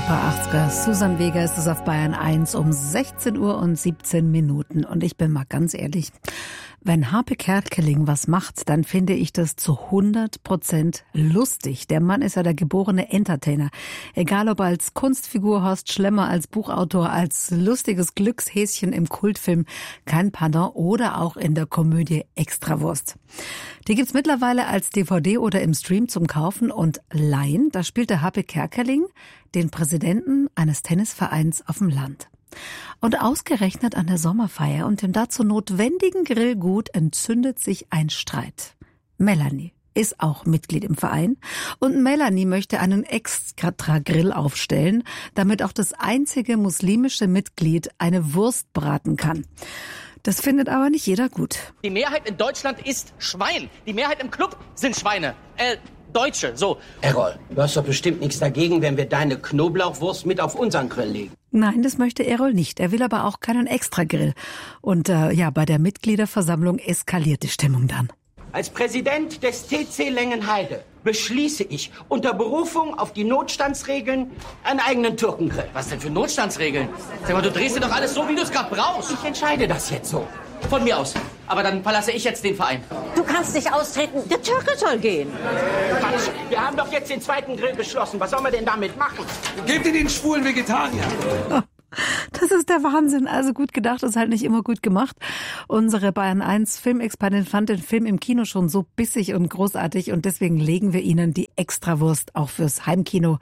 Super 80er. Susan Vega ist es auf Bayern 1 um 16 Uhr und 17 Minuten. Und ich bin mal ganz ehrlich, wenn Harpe Kerkeling was macht, dann finde ich das zu 100% lustig. Der Mann ist ja der geborene Entertainer. Egal ob als Kunstfigur, Horst Schlemmer, als Buchautor, als lustiges Glückshäschen im Kultfilm Kein Pardon oder auch in der Komödie Extrawurst. Die gibt's mittlerweile als DVD oder im Stream zum Kaufen und leihen. Da spielt der Harpe Kerkeling den Präsidenten eines Tennisvereins auf dem Land. Und ausgerechnet an der Sommerfeier und dem dazu notwendigen Grillgut entzündet sich ein Streit. Melanie ist auch Mitglied im Verein und Melanie möchte einen extra Grill aufstellen, damit auch das einzige muslimische Mitglied eine Wurst braten kann. Das findet aber nicht jeder gut. Die Mehrheit in Deutschland ist Schwein. Die Mehrheit im Club sind Schweine. Deutsche, so. Errol, du hast doch bestimmt nichts dagegen, wenn wir deine Knoblauchwurst mit auf unseren Grill legen. Nein, das möchte Errol nicht. Er will aber auch keinen Extragrill. Und bei der Mitgliederversammlung eskaliert die Stimmung dann. Als Präsident des TC Lengenheide beschließe ich unter Berufung auf die Notstandsregeln einen eigenen Türkengrill. Was denn für Notstandsregeln? Sag mal, du drehst dir doch alles so, wie du es gerade brauchst. Ich entscheide das jetzt so. Von mir aus. Aber dann verlasse ich jetzt den Verein. Du kannst nicht austreten. Der Türke soll gehen. Quatsch, wir haben doch jetzt den zweiten Grill beschlossen. Was soll man denn damit machen? Gebt ihr den schwulen Vegetarier. Das ist der Wahnsinn. Also gut gedacht ist halt nicht immer gut gemacht. Unsere Bayern 1 Filmexpertin fand den Film im Kino schon so bissig und großartig und deswegen legen wir Ihnen die Extrawurst auch fürs Heimkino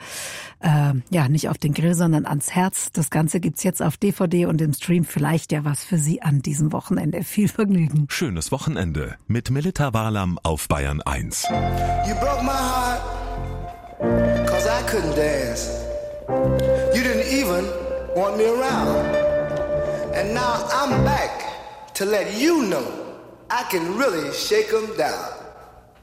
nicht auf den Grill, sondern ans Herz. Das Ganze gibt's jetzt auf DVD und im Stream. Vielleicht ja was für Sie an diesem Wochenende. Viel Vergnügen. Schönes Wochenende mit Melita Walam auf Bayern 1. You broke my heart, 'cause I couldn't dance. You didn't even want me around. And now I'm back to let you know I can really shake 'em down.